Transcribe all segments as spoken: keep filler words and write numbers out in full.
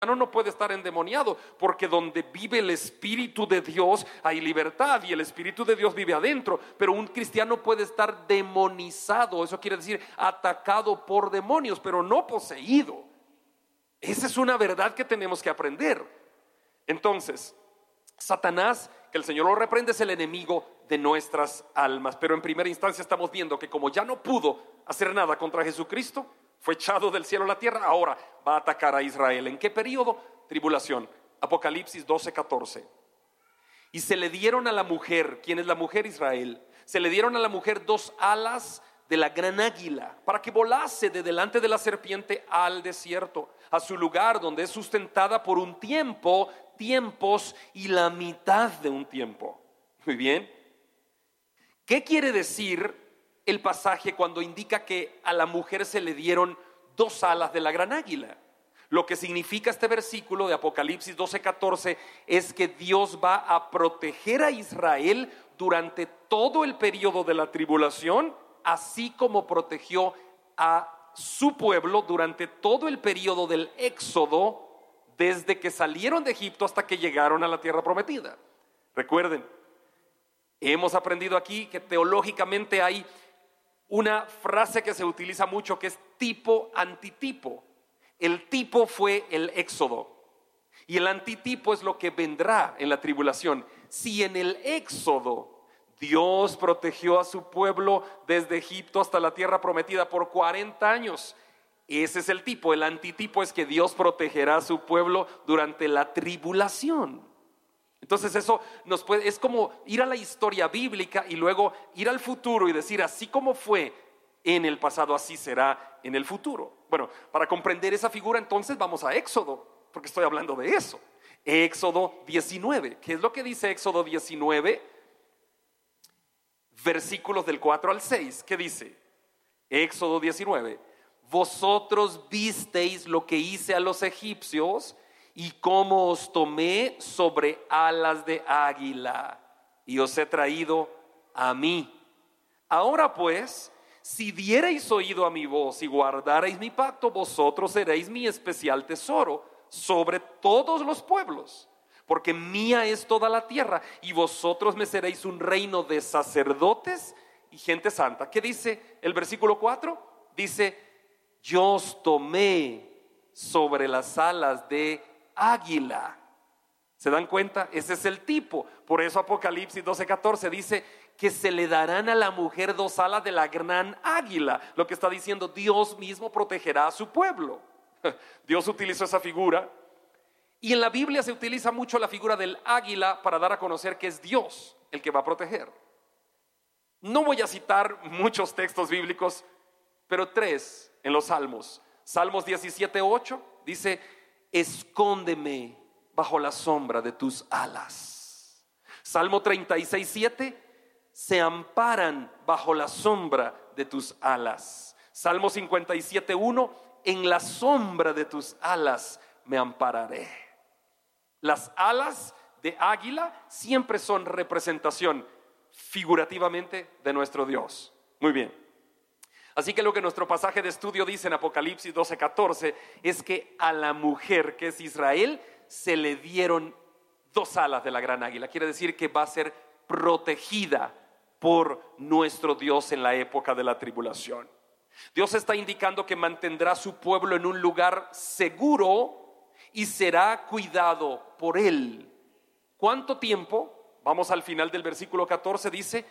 no puede estar endemoniado, porque donde vive el Espíritu de Dios hay libertad y el Espíritu de Dios vive adentro. Pero un cristiano puede estar demonizado, eso quiere decir atacado por demonios, pero no poseído. Esa es una verdad que tenemos que aprender. Entonces, Satanás, que el Señor lo reprende, es el enemigo de nuestras almas. Pero en primera instancia estamos viendo que como ya no pudo hacer nada contra Jesucristo, fue echado del cielo a la tierra, ahora va a atacar a Israel. ¿En qué periodo? Tribulación. Apocalipsis doce catorce. Y se le dieron a la mujer, ¿quién es la mujer? Israel. Se le dieron a la mujer dos alas de la gran águila, para que volase de delante de la serpiente al desierto, a su lugar donde es sustentada por un tiempo, tiempos y la mitad de un tiempo. Muy bien. ¿Qué quiere decir el pasaje cuando indica que a la mujer se le dieron dos alas de la gran águila? Lo que significa este versículo de Apocalipsis doce catorce es que Dios va a proteger a Israel durante todo el periodo de la tribulación, así como protegió a su pueblo durante todo el periodo del éxodo, desde que salieron de Egipto hasta que llegaron a la tierra prometida. Recuerden, hemos aprendido aquí que teológicamente hay una frase que se utiliza mucho que es tipo antitipo. El tipo fue el éxodo y el antitipo es lo que vendrá en la tribulación. Si en el éxodo Dios protegió a su pueblo desde Egipto hasta la tierra prometida por cuarenta años, ese es el tipo. El antitipo es que Dios protegerá a su pueblo durante la tribulación. Entonces eso nos puede, es como ir a la historia bíblica y luego ir al futuro y decir, así como fue en el pasado, así será en el futuro. Bueno, para comprender esa figura entonces vamos a Éxodo, porque estoy hablando de eso. Éxodo diecinueve. ¿Qué es lo que dice Éxodo diecinueve? Versículos del cuatro al seis. ¿Qué dice? Éxodo diecinueve. Vosotros visteis lo que hice a los egipcios y cómo os tomé sobre alas de águila y os he traído a mí. Ahora pues, si diereis oído a mi voz y guardareis mi pacto, vosotros seréis mi especial tesoro sobre todos los pueblos, porque mía es toda la tierra y vosotros me seréis un reino de sacerdotes y gente santa. ¿Qué dice el versículo cuatro? Dice, yo os tomé sobre las alas de águila. ¿Se dan cuenta? Ese es el tipo. Por eso Apocalipsis doce catorce dice que se le darán a la mujer dos alas de la gran águila. Lo que está diciendo, Dios mismo protegerá a su pueblo. Dios utilizó esa figura. Y en la Biblia se utiliza mucho la figura del águila para dar a conocer que es Dios el que va a proteger. No voy a citar muchos textos bíblicos, pero tres en los Salmos. Salmos diecisiete ocho dice, escóndeme bajo la sombra de tus alas. Salmo treinta y seis siete, se amparan bajo la sombra de tus alas. Salmo cincuenta y siete uno, en la sombra de tus alas me ampararé. Las alas de águila siempre son representación figurativamente de nuestro Dios. Muy bien. Así que lo que nuestro pasaje de estudio dice en Apocalipsis doce catorce es que a la mujer que es Israel se le dieron dos alas de la gran águila. Quiere decir que va a ser protegida por nuestro Dios en la época de la tribulación. Dios está indicando que mantendrá a su pueblo en un lugar seguro y será cuidado por él. ¿Cuánto tiempo? Vamos al final del versículo catorce, dice,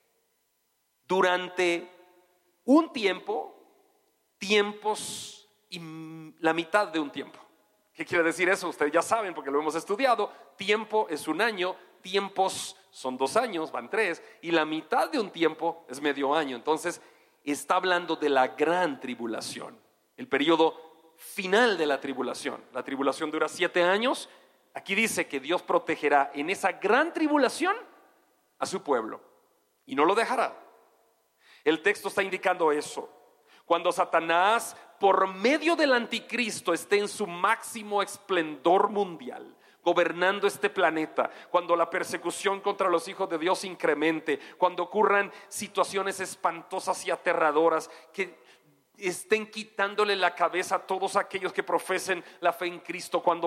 durante un tiempo, tiempos y la mitad de un tiempo. ¿Qué quiere decir eso? Ustedes ya saben porque lo hemos estudiado. Tiempo es un año, tiempos son dos años, van tres, y la mitad de un tiempo es medio año. Entonces está hablando de la gran tribulación, el periodo final de la tribulación. La tribulación dura siete años. Aquí dice que Dios protegerá en esa gran tribulación a su pueblo y no lo dejará. El texto está indicando eso. Cuando Satanás, por medio del anticristo, esté en su máximo esplendor mundial, gobernando este planeta, cuando la persecución contra los hijos de Dios incremente, cuando ocurran situaciones espantosas y aterradoras que estén quitándole la cabeza a todos aquellos que profesen la fe en Cristo cuando